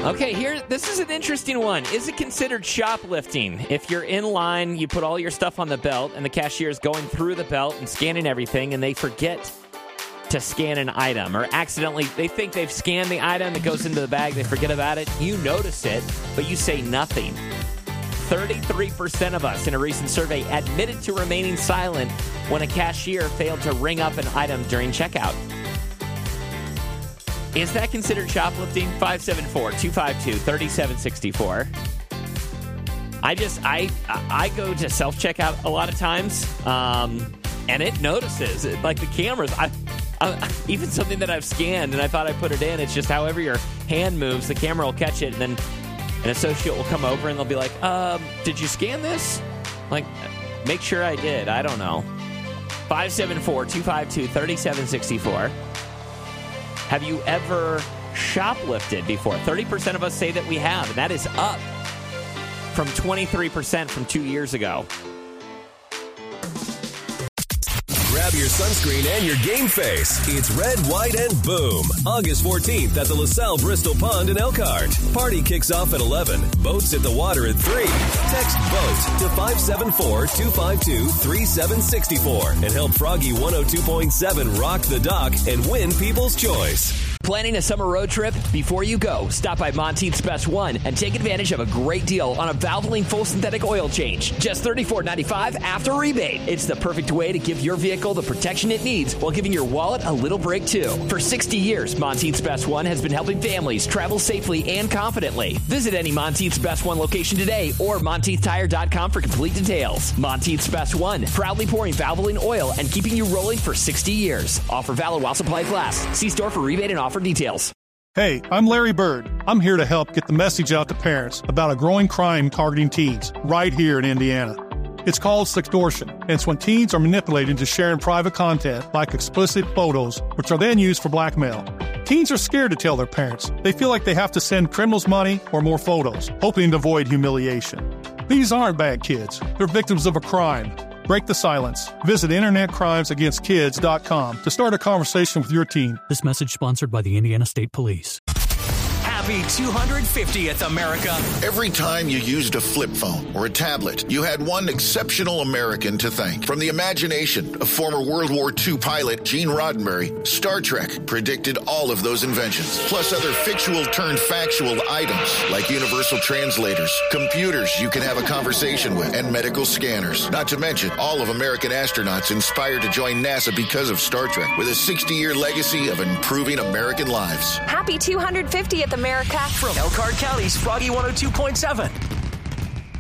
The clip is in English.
Okay, this is an interesting one. Is it considered shoplifting? If you're in line, you put all your stuff on the belt, and the cashier is going through the belt and scanning everything, and they forget to scan an item, or accidentally, they think they've scanned the item, it goes into the bag, they forget about it, you notice it, but you say nothing. 33% of us in a recent survey admitted to remaining silent when a cashier failed to ring up an item during checkout. Is that considered shoplifting? 574-252-3764. I go to self-checkout a lot of times, and it notices. Like the cameras, even something that I've scanned and I thought I put it in, it's just however your hand moves, the camera will catch it, and then an associate will come over and they'll be like, did you scan this? Like, make sure I did. I don't know. 574-252-3764. Have you ever shoplifted before? 30% of us say that we have, and that is up from 23% from 2 years ago. Grab your sunscreen and your game face. It's Red, White, and Boom. August 14th at the LaSalle Bristol Pond in Elkhart. Party kicks off at 11. Boats at the water at 3. Text BOAT to 574-252-3764 and help Froggy 102.7 rock the dock and win People's Choice. Planning a summer road trip? Before you go, stop by Monteith's Best One and take advantage of a great deal on a Valvoline full synthetic oil change. Just $34.95 after rebate. It's the perfect way to give your vehicle the protection it needs while giving your wallet a little break, too. For 60 years, Monteith's Best One has been helping families travel safely and confidently. Visit any Monteith's Best One location today or MonteithTire.com for complete details. Monteith's Best One, proudly pouring Valvoline oil and keeping you rolling for 60 years. Offer valid while supplies last. See store for rebate and offer details. Hey, I'm Larry Bird. I'm here to help get the message out to parents about a growing crime targeting teens right here in Indiana. It's called sextortion, and it's when teens are manipulated into sharing private content like explicit photos, which are then used for blackmail. Teens are scared to tell their parents. They feel like they have to send criminals money or more photos, hoping to avoid humiliation. These aren't bad kids. They're victims of a crime. Break the silence. Visit InternetCrimesAgainstKids.com to start a conversation with your teen. This message sponsored by the Indiana State Police. Happy 250th, America. Every time you used a flip phone or a tablet, you had one exceptional American to thank. From the imagination of former World War II pilot Gene Roddenberry, Star Trek predicted all of those inventions, plus other fictional-turned-factual items like universal translators, computers you can have a conversation with, and medical scanners. Not to mention all of American astronauts inspired to join NASA because of Star Trek, with a 60-year legacy of improving American lives. Happy 250th, America. From Elkhart County's Froggy 102.7.